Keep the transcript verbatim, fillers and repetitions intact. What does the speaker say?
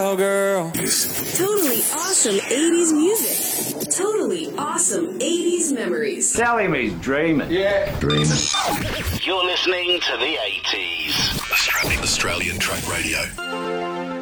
Oh, girl. Totally awesome eighties music. Totally awesome eighties memories. Telling me he's dreaming. Yeah. Dreaming. You're listening to the eighties. Australian, Australian Track Radio.